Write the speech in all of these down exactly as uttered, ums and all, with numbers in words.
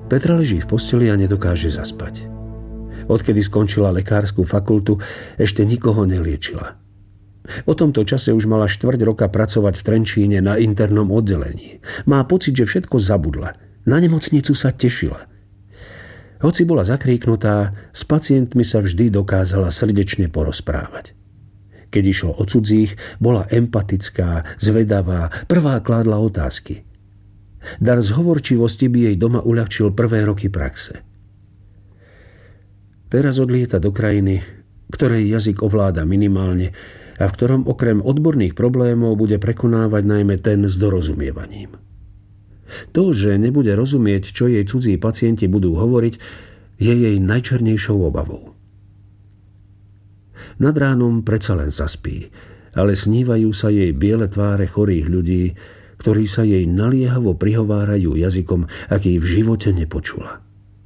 Petra leží v posteli a nedokáže zaspať. Odkedy skončila lekárskú fakultu, ešte nikoho neliečila. O tomto čase už mala štvrť roka pracovať v Trenčíne na internom oddelení. Má pocit, že všetko zabudla. Na nemocnicu sa tešila. Hoci bola zakríknutá, s pacientmi sa vždy dokázala srdečne porozprávať. Keď išlo o cudzích, bola empatická, zvedavá, prvá kládla otázky. Dar zhovorčivosti by jej doma uľahčil prvé roky praxe. Teraz odlieta do krajiny, ktorej jazyk ovláda minimálne a v ktorom okrem odborných problémov bude prekonávať najmä ten s dorozumievaním. To, že nebude rozumieť, čo jej cudzí pacienti budú hovoriť, je jej najčernejšou obavou. Nad ránom predsa len zaspí, ale snívajú sa jej biele tváre chorých ľudí, ktorí sa jej naliehavo prihovárajú jazykom, aký v živote nepočula.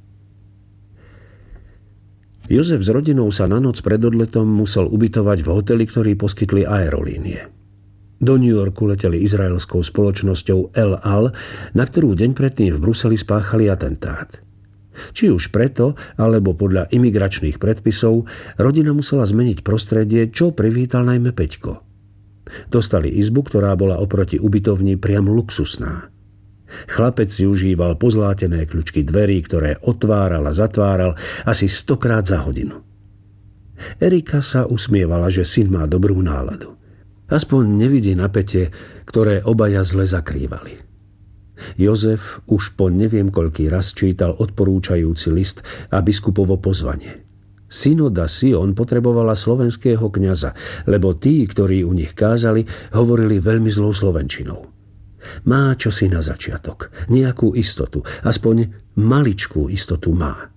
Jozef s rodinou sa na noc pred odletom musel ubytovať v hoteli, ktorý poskytli aerolínie. Do New Yorku leteli izraelskou spoločnosťou El Al, na ktorú deň predtým v Bruseli spáchali atentát. Či už preto, alebo podľa imigračných predpisov, rodina musela zmeniť prostredie, čo privítal najmä Peťko. Dostali izbu, ktorá bola oproti ubytovni priam luxusná. Chlapec si užíval pozlátené kľučky dverí, ktoré otváral a zatváral asi stokrát za hodinu. Erika sa usmievala, že syn má dobrú náladu. Aspoň nevidí napätie, ktoré obaja zle zakrývali. Jozef už po neviem koľký raz čítal odporúčajúci list a biskupovo pozvanie. Synoda Sion potrebovala slovenského kňaza, lebo tí, ktorí u nich kázali, hovorili veľmi zlou slovenčinou. Má čosi na začiatok, nejakú istotu, aspoň maličkú istotu má.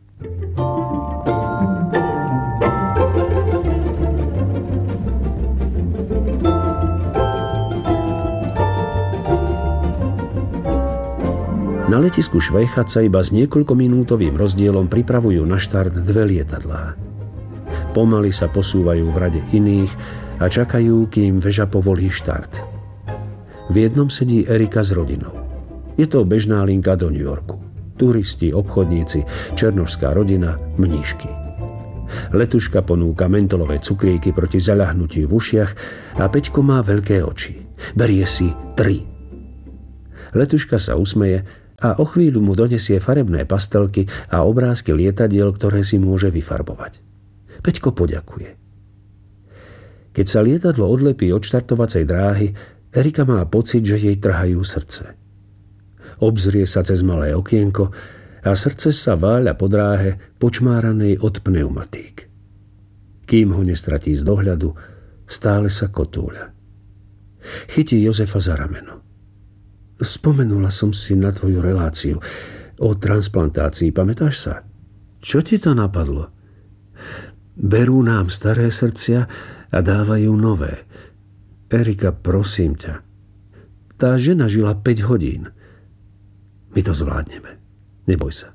Na letisku Švejchat sa iba s niekoľkominútovým rozdielom pripravujú na štart dve lietadlá. Pomaly sa posúvajú v rade iných a čakajú, kým veža povolí štart. V jednom sedí Erika s rodinou. Je to bežná linka do New Yorku. Turisti, obchodníci, černošská rodina, mníšky. Letuška ponúka mentolové cukríky proti zaľahnutiu v ušiach a Peťko má veľké oči. Berie si tri. Letuška sa usmeje a o chvíľu mu donesie farebné pastelky a obrázky lietadiel, ktoré si môže vyfarbovať. Peťko poďakuje. Keď sa lietadlo odlepí od štartovacej dráhy, Erika má pocit, že jej trhajú srdce. Obzrie sa cez malé okienko a srdce sa váľa po dráhe počmáranej od pneumatík. Kým ho nestratí z dohľadu, stále sa kotúľa. Chytí Jozefa za rameno. Spomenula som si na tvoju reláciu o transplantácii, pamätáš sa? Čo ti to napadlo? Berú nám staré srdcia a dávajú nové. Erika, prosím ťa. Tá žena žila päť hodín. My to zvládneme. Neboj sa.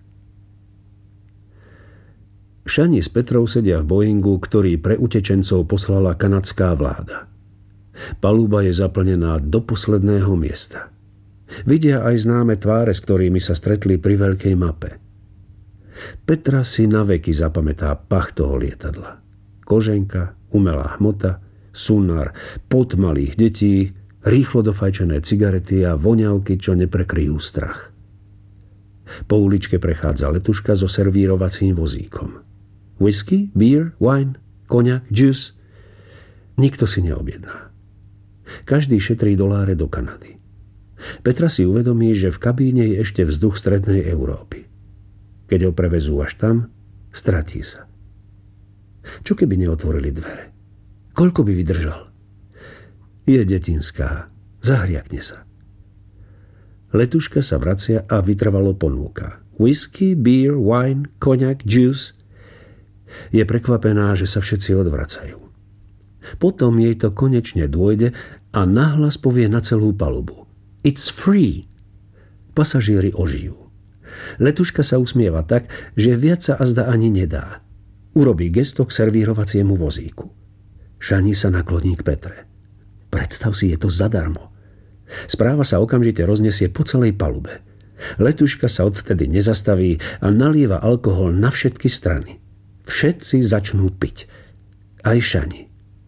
Šani s Petrou sedia v Boeingu, ktorý pre utečencov poslala kanadská vláda. Paluba je zaplnená do posledného miesta. Vidia aj známe tváre, s ktorými sa stretli pri veľkej mape. Petra si naveky zapamätá pach toho lietadla. Koženka, umelá hmota, sunár, pot malých detí, rýchlo dofajčené cigarety a voňavky, čo neprekryjú strach. Po uličke prechádza letuška so servírovacím vozíkom. Whisky, beer, wine, koňak, juice. Nikto si neobjedná. Každý šetrí doláre do Kanady. Petra si uvedomí, že v kabíne je ešte vzduch strednej Európy. Keď ho prevezú až tam, stratí sa. Čo keby neotvorili dvere? Koľko by vydržal? Je detinská. Zahriakne sa. Letuška sa vracia a vytrvalo ponúka. Whisky, beer, wine, koňak, juice. Je prekvapená, že sa všetci odvracajú. Potom jej to konečne dôjde a nahlas povie na celú palubu. It's free. Pasažieri ožijú. Letuška sa usmieva tak, že viac sa azda ani nedá. Urobí gesto k servírovaciemu vozíku. Šani sa nakloní k Petre. Predstav si, je to zadarmo. Správa sa okamžite roznesie po celej palube. Letuška sa odvtedy nezastaví a nalieva alkohol na všetky strany. Všetci začnú piť. Aj Šani.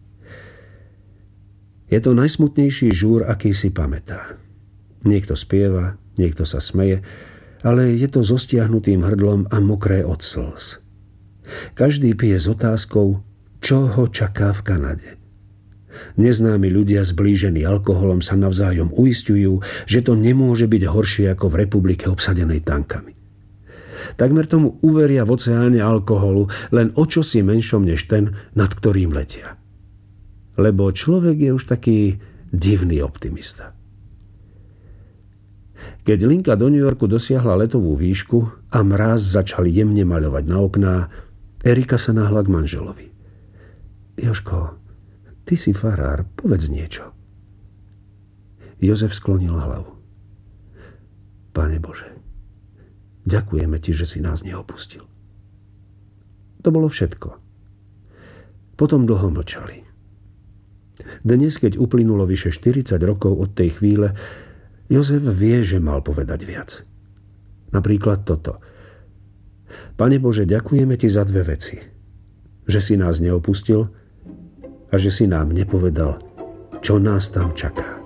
Je to najsmutnejší žúr, aký si pamätá. Niekto spieva, niekto sa smeje, ale je to so stiahnutým hrdlom a mokré od slz. Každý pije s otázkou, čo ho čaká v Kanade. Neznámi ľudia zblížení alkoholom sa navzájom uisťujú, že to nemôže byť horšie ako v republike obsadenej tankami. Takmer tomu uveria v oceáne alkoholu, len o čosi menšom než ten, nad ktorým letia. Lebo človek je už taký divný optimista. Keď linka do New Yorku dosiahla letovú výšku a mráz začal jemne maľovať na okná, Erika sa nahla k manželovi. Jožko, ty si farár, povedz niečo. Jozef sklonil hlavu. Pane Bože, ďakujeme ti, že si nás neopustil. To bolo všetko. Potom dlho mlčali. Dnes, keď uplynulo vyše štyridsať rokov od tej chvíle, Jozef vie, že mal povedať viac. Napríklad toto. Pane Bože, ďakujeme ti za dve veci. Že si nás neopustil a že si nám nepovedal, čo nás tam čaká.